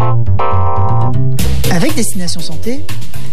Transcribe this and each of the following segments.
Avec Destination Santé,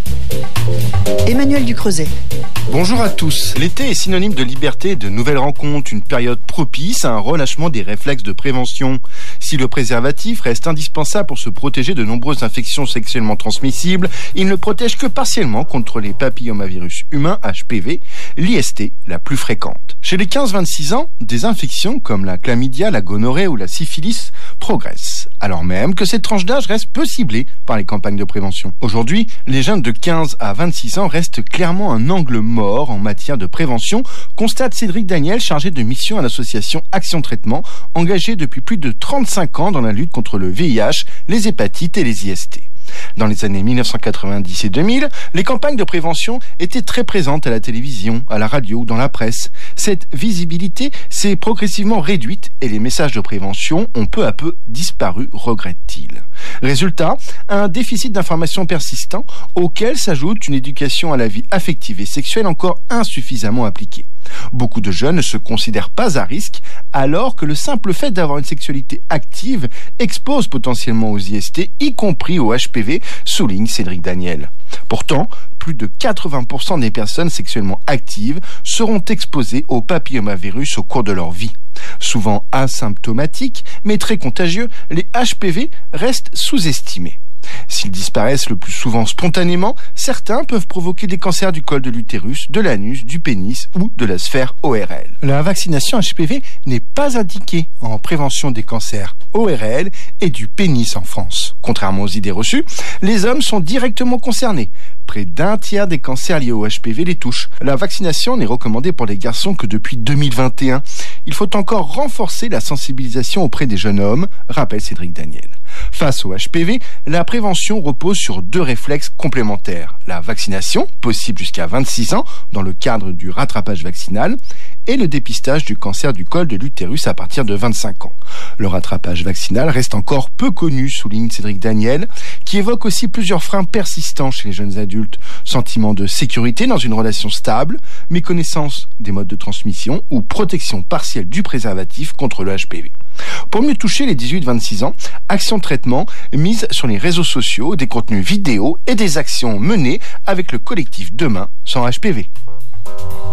Emmanuel Ducreuset. Bonjour à tous. L'été est synonyme de liberté et de nouvelles rencontres, une période propice à un relâchement des réflexes de prévention. Si le préservatif reste indispensable pour se protéger de nombreuses infections sexuellement transmissibles, il ne protège que partiellement contre les papillomavirus humains HPV, l'IST la plus fréquente. Chez les 15-26 ans, des infections comme la chlamydia, la gonorrhée ou la syphilis progressent, alors même que cette tranche d'âge reste peu ciblée par les campagnes de prévention. Aujourd'hui, les jeunes de 15 à 26 ans restent clairement un angle mort en matière de prévention, constate Cédric Daniel, chargé de mission à l'association Action Traitement, engagée depuis plus de 35 ans dans la lutte contre le VIH, les hépatites et les IST. Dans les années 1990 et 2000, les campagnes de prévention étaient très présentes à la télévision, à la radio ou dans la presse. Cette visibilité s'est progressivement réduite et les messages de prévention ont peu à peu disparu, regrette-t-il. Résultat, un déficit d'information persistant auquel s'ajoute une éducation à la vie affective et sexuelle encore insuffisamment appliquée. Beaucoup de jeunes ne se considèrent pas à risque, alors que le simple fait d'avoir une sexualité active expose potentiellement aux IST, y compris au HPV, souligne Cédric Daniel. Pourtant, plus de 80% des personnes sexuellement actives seront exposées au papillomavirus au cours de leur vie. Souvent asymptomatiques, mais très contagieux, les HPV restent sous-estimés. S'ils disparaissent le plus souvent spontanément, certains peuvent provoquer des cancers du col de l'utérus, de l'anus, du pénis ou de la sphère ORL. La vaccination HPV n'est pas indiquée en prévention des cancers ORL et du pénis en France. Contrairement aux idées reçues, les hommes sont directement concernés. Près d'un tiers des cancers liés au HPV les touchent. La vaccination n'est recommandée pour les garçons que depuis 2021. Il faut encore renforcer la sensibilisation auprès des jeunes hommes, rappelle Cédric Daniel. Face au HPV, la prévention repose sur deux réflexes complémentaires. La vaccination, possible jusqu'à 26 ans dans le cadre du rattrapage vaccinal, et le dépistage du cancer du col de l'utérus à partir de 25 ans. Le rattrapage vaccinal reste encore peu connu, souligne Cédric Daniel, qui évoque aussi plusieurs freins persistants chez les jeunes adultes. Sentiment de sécurité dans une relation stable, méconnaissance des modes de transmission ou protection partielle du préservatif contre le HPV. Pour mieux toucher les 18-26 ans, Action Traitement mise sur les réseaux sociaux, des contenus vidéo et des actions menées avec le collectif Demain sans HPV.